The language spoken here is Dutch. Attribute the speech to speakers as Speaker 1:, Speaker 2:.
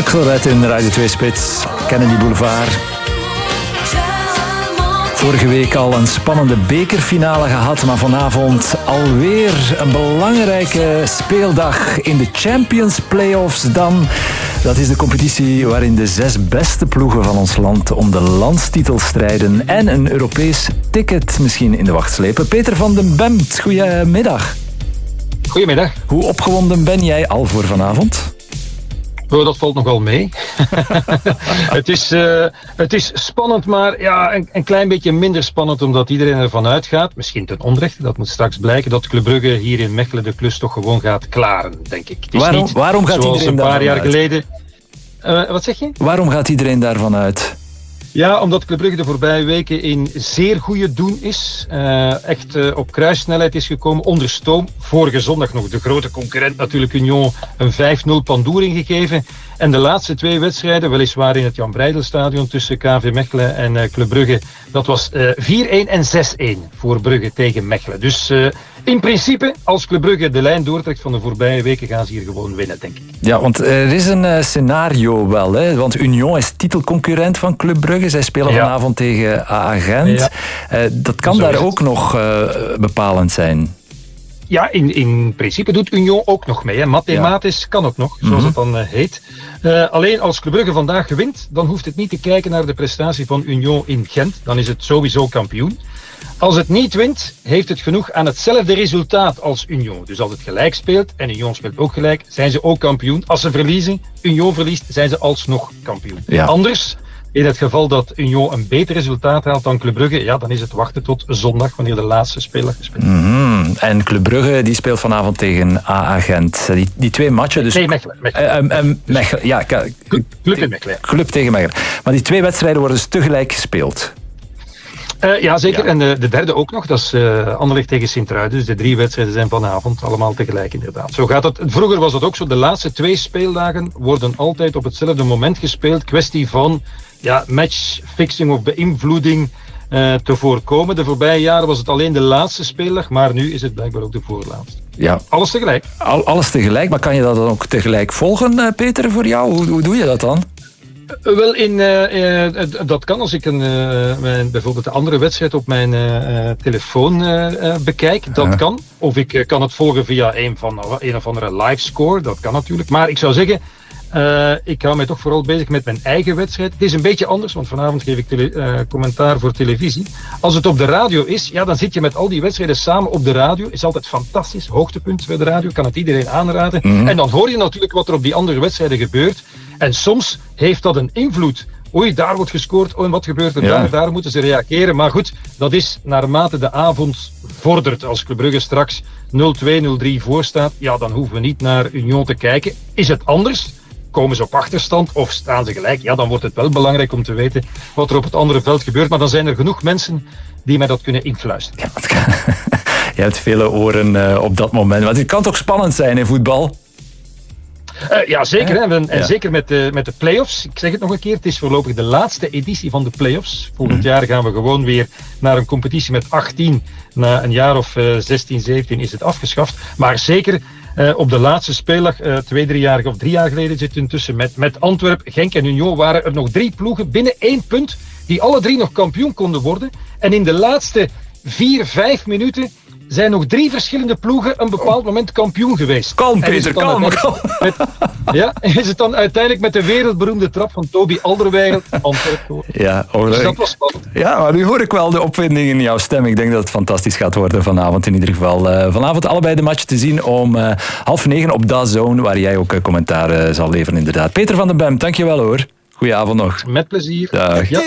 Speaker 1: Axelred in Radio 2 Spits, Kennedy Boulevard. Vorige week al een spannende bekerfinale gehad, maar vanavond alweer een belangrijke speeldag in de Champions Playoffs dan. Dat is de competitie waarin de 6 beste ploegen van ons land om de landstitel strijden en een Europees ticket misschien in de wacht slepen. Peter van den Bemt, goedemiddag.
Speaker 2: Goedemiddag.
Speaker 1: Hoe opgewonden ben jij al voor vanavond?
Speaker 2: Oh, dat valt nogal mee. Het is spannend, maar ja, een klein beetje minder spannend omdat iedereen ervan uitgaat, misschien ten onrechte, dat moet straks blijken, dat Club Brugge hier in Mechelen de klus toch gewoon gaat klaren, denk ik.
Speaker 1: Waarom gaat
Speaker 2: zoals
Speaker 1: iedereen
Speaker 2: een paar jaar
Speaker 1: uit?
Speaker 2: geleden... wat zeg je?
Speaker 1: Waarom gaat iedereen daarvan uit?
Speaker 2: Ja, omdat Club Brugge de voorbije weken in zeer goede doen is. Echt op kruissnelheid is gekomen, onder stoom. Vorige zondag nog de grote concurrent natuurlijk Union een 5-0 pandoering gegeven. En de laatste 2 wedstrijden, weliswaar in het Jan Breidelstadion tussen KV Mechelen en Club Brugge, dat was 4-1 en 6-1 voor Brugge tegen Mechelen. Dus in principe, als Club Brugge de lijn doortrekt van de voorbije weken, gaan ze hier gewoon winnen, denk ik.
Speaker 1: Ja, want er is een scenario wel, hè? Want Union is titelconcurrent van Club Brugge. Zij spelen vanavond tegen AA Gent. Ja. Dat kan daar ook nog bepalend zijn.
Speaker 2: Ja, in principe doet Union ook nog mee. Hè. Mathematisch kan het nog, zoals het dan heet. Alleen als Club Brugge vandaag gewint, dan hoeft het niet te kijken naar de prestatie van Union in Gent. Dan is het sowieso kampioen. Als het niet wint, heeft het genoeg aan hetzelfde resultaat als Union. Dus als het gelijk speelt, en Union speelt ook gelijk, zijn ze ook kampioen. Als ze verliezen, Union verliest, zijn ze alsnog kampioen. Ja. Anders, in het geval dat Union een beter resultaat haalt dan Club Brugge, ja, dan is het wachten tot zondag, wanneer de laatste speler gespeeld wordt.
Speaker 1: En Club Brugge die speelt vanavond tegen AA Gent. Die 2 matchen... Dus...
Speaker 2: Nee, Mechelen.
Speaker 1: Ja,
Speaker 2: Club in Mechelen.
Speaker 1: Club tegen Mechelen. Maar die 2 wedstrijden worden dus tegelijk gespeeld.
Speaker 2: Ja, zeker. Ja. En de derde ook nog. Dat is Anderlecht tegen Sint-Truiden. Dus de 3 wedstrijden zijn vanavond allemaal tegelijk inderdaad. Zo gaat het. Vroeger was het ook zo. De laatste 2 speeldagen worden altijd op hetzelfde moment gespeeld. Kwestie van matchfixing of beïnvloeding te voorkomen. De voorbije jaren was het alleen de laatste speeldag. Maar nu is het blijkbaar ook de voorlaatste.
Speaker 1: Ja.
Speaker 2: Alles tegelijk.
Speaker 1: Alles tegelijk. Maar kan je dat dan ook tegelijk volgen, Peter, voor jou? Hoe doe je dat dan?
Speaker 2: Wel, dat kan als ik bijvoorbeeld de andere wedstrijd op mijn telefoon bekijk. Dat kan. Of ik kan het volgen via een of andere livescore. Dat kan natuurlijk. Maar ik zou zeggen, ik hou mij toch vooral bezig met mijn eigen wedstrijd. Het is een beetje anders, want vanavond geef ik commentaar voor televisie. Als het op de radio is, ja, dan zit je met al die wedstrijden samen op de radio. Is altijd fantastisch. Hoogtepunt bij de radio. Kan het iedereen aanraden. En dan hoor je natuurlijk wat er op die andere wedstrijden gebeurt. En soms heeft dat een invloed. Oei, daar wordt gescoord. Oh, en wat gebeurt er daar moeten ze reageren. Maar goed, dat is naarmate de avond vordert. Als Club Brugge straks 0-2, 0-3 voor staat, ja, dan hoeven we niet naar Union te kijken. Is het anders? Komen ze op achterstand of staan ze gelijk? Ja, dan wordt het wel belangrijk om te weten wat er op het andere veld gebeurt. Maar dan zijn er genoeg mensen die mij dat kunnen influisteren. Ja,
Speaker 1: je hebt vele oren op dat moment. Maar het kan toch spannend zijn in voetbal?
Speaker 2: Ja, zeker. Hè? En zeker met de play-offs. Ik zeg het nog een keer, het is voorlopig de laatste editie van de play-offs. Volgend jaar gaan we gewoon weer naar een competitie met 18. Na een jaar of 16, 17 is het afgeschaft. Maar zeker op de laatste speeldag, 2, 3 jaar of 3 jaar geleden zit intussen met Antwerpen, Genk en Union waren er nog 3 ploegen binnen 1 punt die alle 3 nog kampioen konden worden. En in de laatste 4, 5 minuten zijn nog 3 verschillende ploegen een bepaald moment kampioen geweest.
Speaker 1: Kalm, Peter, kalm.
Speaker 2: Is het dan uiteindelijk met de wereldberoemde trap van Toby Alderweireld Antwerpen?
Speaker 1: Ja,
Speaker 2: dus dat was spannend.
Speaker 1: Ja, maar nu hoor ik wel de opwinding in jouw stem. Ik denk dat het fantastisch gaat worden vanavond in ieder geval. Vanavond allebei de match te zien om 20:30 op DAZN, waar jij ook commentaar zal leveren inderdaad. Peter van den Bemt, dankjewel hoor. Goeie avond nog.
Speaker 2: Met plezier.
Speaker 1: Dag.
Speaker 2: Ja.